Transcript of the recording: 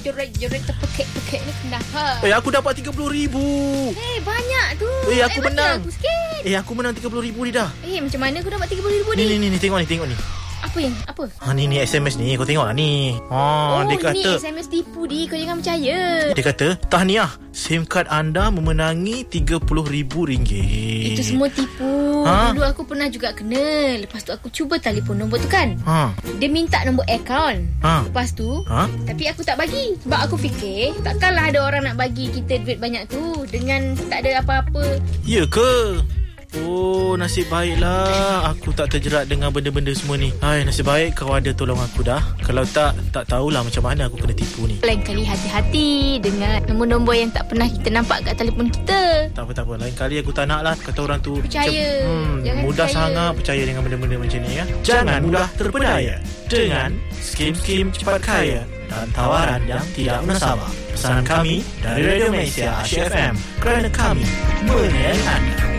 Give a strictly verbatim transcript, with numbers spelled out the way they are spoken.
jerit-jerit terpekik-pekik ni kenapa? Eh, aku dapat tiga puluh ribu. Eh, banyak tu. Eh, aku eh, menang. Aku sikit. Eh, aku menang tiga puluh ribu ni dah. Eh, macam mana aku dapat tiga puluh ribu Ni, ni? ni, ni, ni, tengok ni, tengok ni. Apa yang? Apa? Ha, ni, ni S M S ni. Kau tengok lah ni. Ha, oh, dia ini kata, S M S tipu di. Kau jangan percaya. dia kata, tahniah, SIM card anda memenangi tiga puluh ribu ringgit. Itu semua tipu. Ha? Dulu aku pernah juga kena. Lepas tu aku cuba telefon nombor tu kan. Ha. Dia minta nombor akaun. Ha. Lepas tu, Ha? tapi aku tak bagi. Sebab aku fikir, takkanlah ada orang nak bagi kita duit banyak tu dengan tak ada apa-apa. Ya ke? Oh, nasib baiklah aku tak terjerat dengan benda-benda semua ni. Hai, nasib baik kau ada tolong aku dah. Kalau tak, tak tahulah macam mana aku kena tipu ni. Lain kali hati-hati dengan nombor-nombor yang tak pernah kita nampak kat telefon kita. Tak apa, tak apa. Lain kali aku tak nak lah kata orang tu Percaya. macam, hmm, Jangan mudah percaya. sangat percaya dengan benda-benda macam ni ya. Jangan mudah terpedaya dengan skim-skim cepat kaya dan tawaran yang tidak menasabah. Pesanan kami dari Radio Malaysia Asia F M, kerana kami melayani anda.